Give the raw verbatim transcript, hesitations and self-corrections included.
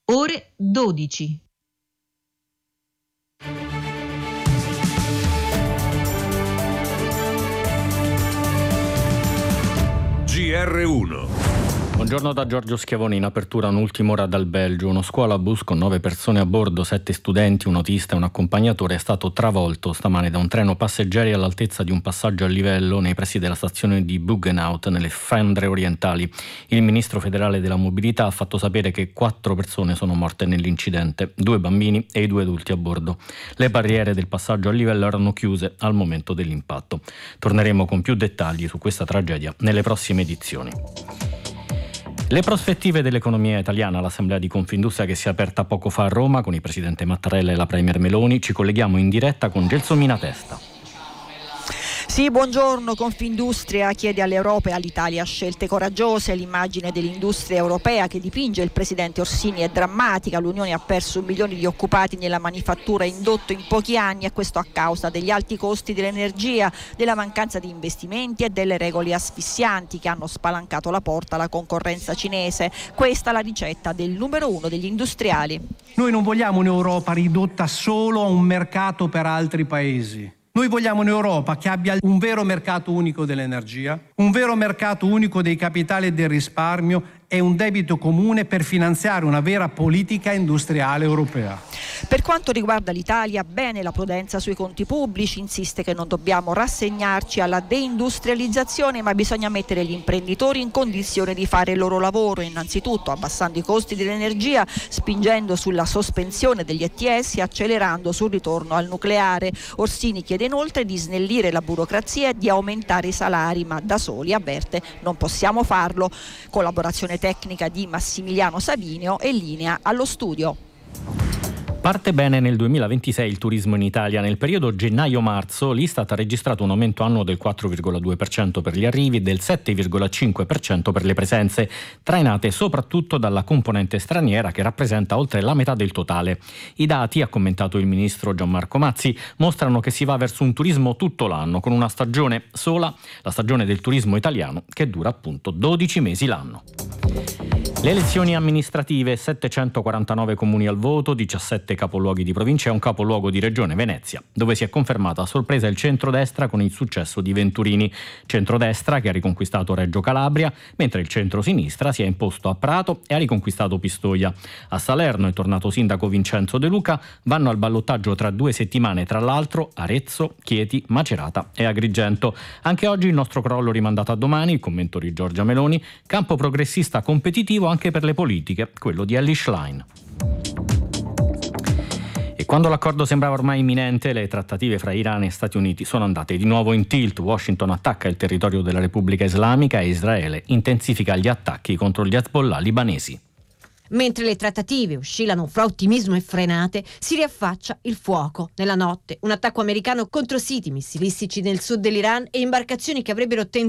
ore dodici. G R uno. Buongiorno da Giorgio Schiavoni. In apertura un'ultima ora dal Belgio. Uno scuolabus con nove persone a bordo, sette studenti, un autista e un accompagnatore è stato travolto stamane da un treno passeggeri all'altezza di un passaggio a livello nei pressi della stazione di Buggenhout nelle Flandre orientali. Il ministro federale della mobilità ha fatto sapere che quattro persone sono morte nell'incidente, due bambini e i due adulti a bordo. Le barriere del passaggio a livello erano chiuse al momento dell'impatto. Torneremo con più dettagli su questa tragedia nelle prossime edizioni. Le prospettive dell'economia italiana all'Assemblea di Confindustria che si è aperta poco fa a Roma con il presidente Mattarella e la premier Meloni. Ci colleghiamo in diretta con Gelsomina Testa. Sì, buongiorno. Confindustria chiede all'Europa e all'Italia scelte coraggiose. L'immagine dell'industria europea che dipinge il presidente Orsini è drammatica. L'Unione ha perso un milione di occupati nella manifattura indotto in pochi anni, e questo a causa degli alti costi dell'energia, della mancanza di investimenti e delle regole asfissianti che hanno spalancato la porta alla concorrenza cinese. Questa è la ricetta del numero uno degli industriali. Noi non vogliamo un'Europa ridotta solo a un mercato per altri paesi. Noi vogliamo un'Europa che abbia un vero mercato unico dell'energia, un vero mercato unico dei capitali e del risparmio e un debito comune per finanziare una vera politica industriale europea. Per quanto riguarda l'Italia, bene la prudenza sui conti pubblici, insiste che non dobbiamo rassegnarci alla deindustrializzazione, ma bisogna mettere gli imprenditori in condizione di fare il loro lavoro, innanzitutto abbassando i costi dell'energia, spingendo sulla sospensione degli E T S e accelerando sul ritorno al nucleare. Orsini chiede inoltre di snellire la burocrazia e di aumentare i salari, ma da soli, avverte, non possiamo farlo. Collaborazione tecnica di Massimiliano Savinio e linea allo studio. Parte bene nel duemilaventisei il turismo in Italia. Nel periodo gennaio-marzo l'Istat ha registrato un aumento annuo del quattro virgola due per cento per gli arrivi e del sette virgola cinque per cento per le presenze, trainate soprattutto dalla componente straniera che rappresenta oltre la metà del totale. I dati, ha commentato il ministro Gianmarco Mazzi, mostrano che si va verso un turismo tutto l'anno, con una stagione sola, la stagione del turismo italiano, che dura appunto dodici mesi l'anno. Le elezioni amministrative, settecentoquarantanove comuni al voto, diciassette capoluoghi di provincia e un capoluogo di regione, Venezia, dove si è confermato a sorpresa il centrodestra con il successo di Venturini. Centrodestra che ha riconquistato Reggio Calabria, mentre il centrosinistra si è imposto a Prato e ha riconquistato Pistoia. A Salerno è tornato sindaco Vincenzo De Luca, vanno al ballottaggio tra due settimane tra l'altro Arezzo, Chieti, Macerata e Agrigento. Anche oggi il nostro crollo rimandato a domani, il commento di Giorgia Meloni, campo progressista competitivo anche per le politiche, quello di Elly Schlein. E quando l'accordo sembrava ormai imminente, le trattative fra Iran e Stati Uniti sono andate di nuovo in tilt. Washington attacca il territorio della Repubblica Islamica e Israele intensifica gli attacchi contro gli Hezbollah libanesi. Mentre le trattative oscillano fra ottimismo e frenate, si riaffaccia il fuoco. Nella notte, un attacco americano contro siti missilistici nel sud dell'Iran e imbarcazioni che avrebbero tentato